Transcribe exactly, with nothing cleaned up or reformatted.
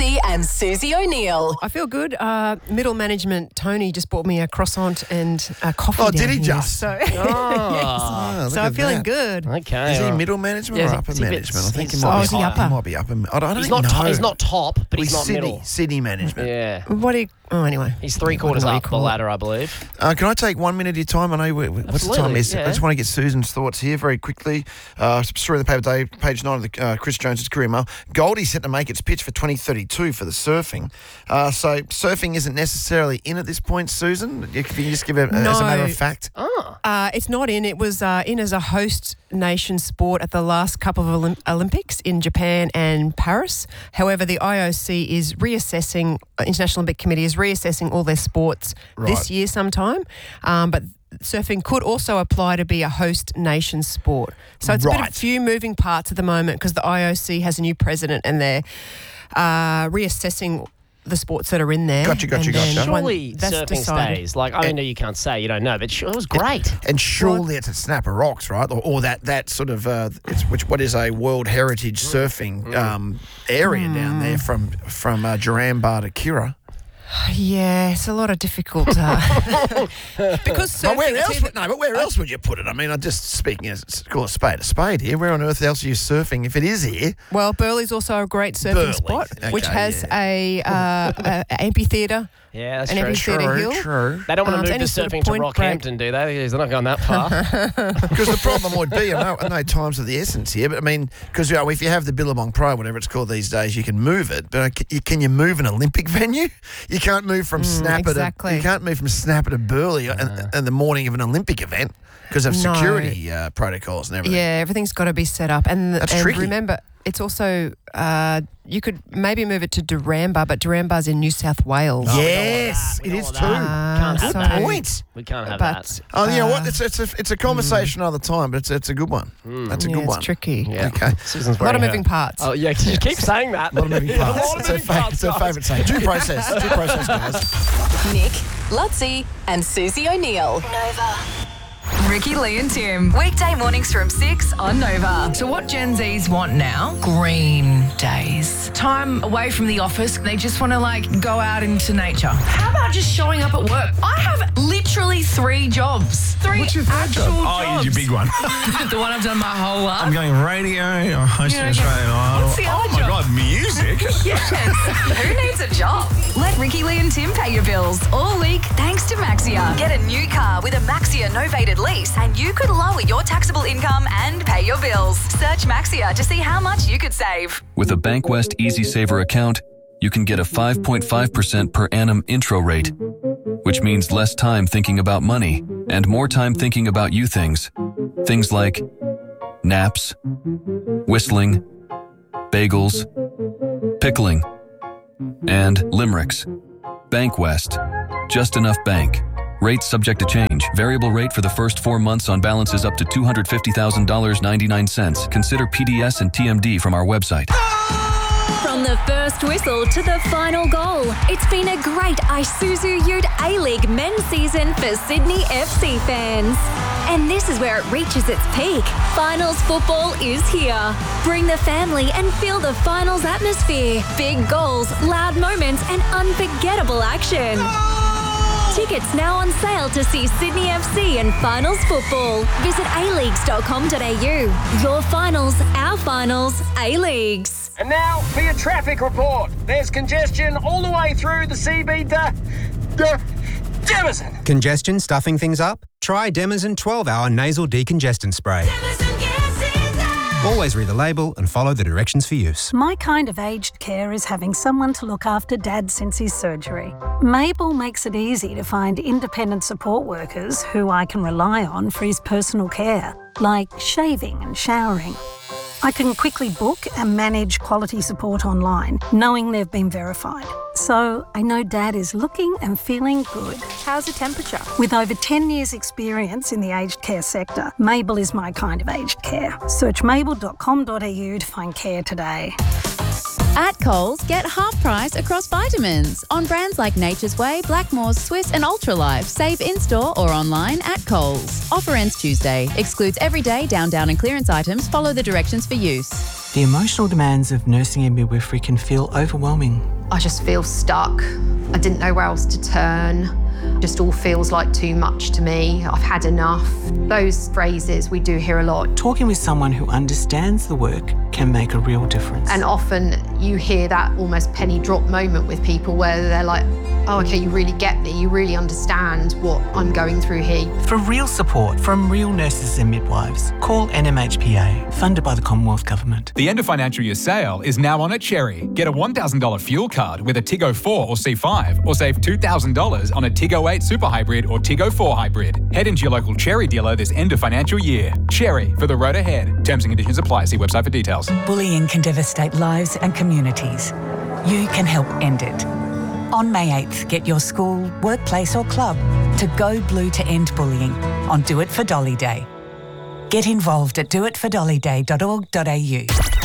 Richie and Susie O'Neill. I feel good. Uh, middle management Tony just bought me a croissant and a coffee. Oh, down did he here, just? So, Oh. yes. Oh, look so at I'm feeling that. good. Okay. Is he all right. middle management Yeah, or upper he's a bit- management? I think he he's- might oh, be is he higher. upper? He might be upper. I don't, I don't He's know. not. Top, he's not top, but he's He's not Sydney, middle. Sydney management. Yeah. What do you... Oh, anyway. He's three quarters I don't know up what the you call it. ladder, I believe. Uh, can I take one minute of your time? I know we, we- what's the time Absolutely, is. yeah. I just want to get Susan's thoughts here very quickly. Uh, story in the paper today, page nine of the uh, Chris Jones' career mail. Goldie's set to make its pitch for twenty thirty-two for the surfing. Uh, so surfing isn't necessarily in at this point, Susan. If you can just give it No. as a matter of fact. Oh. Uh, it's not in. It was uh, in as a host nation sport at the last couple of Olymp- Olympics in Japan and Paris. However, the I O C is reassessing, uh, International Olympic Committee is reassessing all their sports Right. this year sometime. Um, but surfing could also apply to be a host nation sport. So it's a bit Right. of few moving parts at the moment because the I O C has a new president and they're uh, reassessing the sports that are in there. Gotcha, gotcha, And then gotcha. when Surely that's surfing decided- stays. Like, I know you can't say, you don't know, but sure, it was great. And surely it's at Snapper Rocks, right? Or, or that that sort of uh, it's which what is a World Heritage surfing um, area down there from from uh, Duranbar to Kira. Yeah, it's a lot of difficult uh, because surfing. But where it's else? either- Would, no, but where else would you put it? I mean, I'm just speaking as call a spade a spade here. Where on earth else are you surfing if it is here? Well, Burley's also a great surfing Burleigh. spot, which Okay, has a, uh, a ampatheater. Yeah, that's And true. amphitheatre True, hill. true. They don't want Um, to it's move any the sort of surfing to point Rockhampton, do they? Because they're not going that far. Because the problem would be, I know, I know times of the essence here, but I mean, because you know, if you have the Billabong Pro, whatever it's called these days, you can move it. But can you, can you move an Olympic venue? You can't move from Snapper exactly. to you can't move from Snapper to Burleigh in, in the morning of an Olympic event because of No. security uh, protocols and everything. Yeah, everything's got to be set up. And, That's and tricky. remember, it's also, uh, you could maybe move it to Duranbar, but Duranbar's in New South Wales. Yes, We it don't is want too. that. Can't have so- that. Point. We can't have But, that. Oh, you know what? uh, It's it's a it's a conversation another time, but it's it's a good one. That's a yeah, good it's one. tricky. Yeah. Okay. Susan's A lot of wearing moving her- parts. Oh, yeah, you keep saying that. A lot of moving parts. A lot of It's her moving fa- parts, it's her guys. favourite saying. Due process. Due process, guys. Nick, Lutzi and Susie O'Neill. Nova. Ricky, Lee and Tim. Weekday mornings from six on Nova. So what Gen Zs want now? Green days. Time away from the office. They just want to like go out into nature. How about just showing up at work? I have literally three jobs. Three What's your third actual job? jobs. Oh, your big one. The one I've done my whole life. I'm going radio, I'm hosting Yeah, okay. Australian Idol. What's the Oh other my job? God, music? Yes. Who needs a job? Let Ricky, Lee and Tim pay your bills all week thanks to Maxia. Get a new car with a Maxia novated lease and you could lower your taxable income and pay your bills. Search Maxia to see how much you could save. With a Bankwest Easy Saver account, you can get a five point five percent per annum intro rate, which means less time thinking about money and more time thinking about you things. Things like naps, whistling, bagels, pickling, and limericks. Bankwest. Just enough bank. Rates subject to change. Variable rate for the first four months on balances up to two hundred fifty thousand dollars and ninety-nine cents. Consider P D S and T M D from our website. From the first whistle to the final goal, it's been a great Isuzu Ute A-League men's season for Sydney F C fans. And this is where it reaches its peak. Finals football is here. Bring the family and feel the finals atmosphere. Big goals, loud moments, and unforgettable action. Tickets now on sale to see Sydney F C and finals football. Visit a leagues dot com dot a u. Your finals, our finals, A-Leagues. And now for your traffic report. There's congestion all the way through the C B to the Demison. Congestion stuffing things up? Try Demison twelve hour nasal decongestant spray. Always read the label and follow the directions for use. My kind of aged care is having someone to look after Dad since his surgery. Mabel makes it easy to find independent support workers who I can rely on for his personal care, like shaving and showering. I can quickly book and manage quality support online, knowing they've been verified. So I know Dad is looking and feeling good. How's the temperature? With over ten years experience in the aged care sector, Mabel is my kind of aged care. Search mabel dot com dot a u to find care today. At Coles, get half price across vitamins on brands like Nature's Way, Blackmores, Swiss and Ultralife. Save in-store or online at Coles. Offer ends Tuesday. Excludes everyday down, down and clearance items. Follow the directions for use. The emotional demands of nursing and midwifery can feel overwhelming. I just feel stuck. I didn't know where else to turn. Just all feels like too much to me. I've had enough. Those phrases we do hear a lot. Talking with someone who understands the work can make a real difference. And often you hear that almost penny drop moment with people where they're like, oh, okay, you really get me. You really understand what I'm going through here. For real support from real nurses and midwives, call N M H P A, funded by the Commonwealth Government. The end of financial year sale is now on at Cherry. Get a one thousand dollars fuel card with a Tiggo four or C five, or save two thousand dollars on a Tiggo eight Super Hybrid or Tiggo four Hybrid. Head into your local Cherry dealer this end of financial year. Cherry, for the road ahead. Terms and conditions apply. See website for details. Bullying can devastate lives and communities. You can help end it. On May eighth, get your school, workplace or club to go blue to end bullying on Do It for Dolly Day. Get involved at do it for dolly day dot org dot a u.